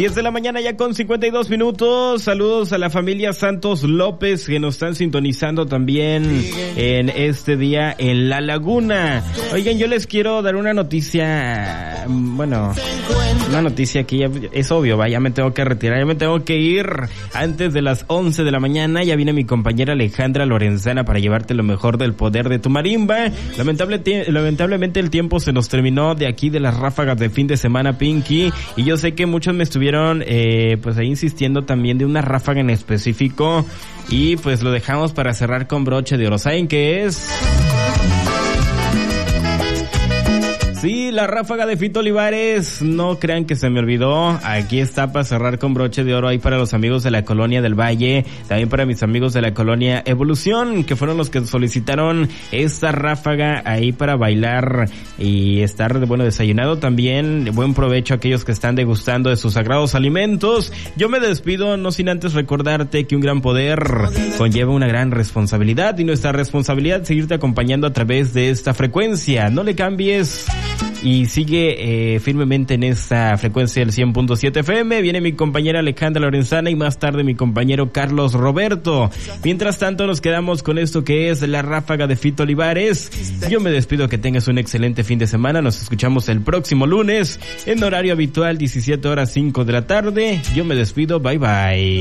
10 de la mañana ya con 52 minutos. Saludos a la familia Santos López que nos están sintonizando también en este día en La Laguna. Oigan, yo les quiero dar una noticia, bueno, una noticia que ya es obvio, ya me tengo que retirar, ya me tengo que ir antes de las 11 de la mañana. Ya viene mi compañera Alejandra Lorenzana para llevarte lo mejor del poder de tu marimba. Lamentablemente el tiempo se nos terminó de aquí de las ráfagas de fin de semana, Pinky, y yo sé que muchos me estuvieron pues ahí insistiendo también de una ráfaga en específico y pues lo dejamos para cerrar con broche de oro. ¿Saben qué es? Sí, la ráfaga de Fito Olivares, no crean que se me olvidó, aquí está para cerrar con broche de oro ahí para los amigos de la Colonia del Valle, también para mis amigos de la Colonia Evolución, que fueron los que solicitaron esta ráfaga ahí para bailar y estar, bueno, desayunado también. Buen provecho a aquellos que están degustando de sus sagrados alimentos. Yo me despido, no sin antes recordarte que un gran poder conlleva una gran responsabilidad, y nuestra responsabilidad es seguirte acompañando a través de esta frecuencia. No le cambies y sigue firmemente en esta frecuencia del 100.7 FM. Viene mi compañera Alejandra Lorenzana y más tarde mi compañero Carlos Roberto. Mientras tanto nos quedamos con esto que es la ráfaga de Fito Olivares. Yo me despido, que tengas un excelente fin de semana. Nos escuchamos el próximo lunes en horario habitual, 17 horas 5 de la tarde. Yo me despido, bye bye.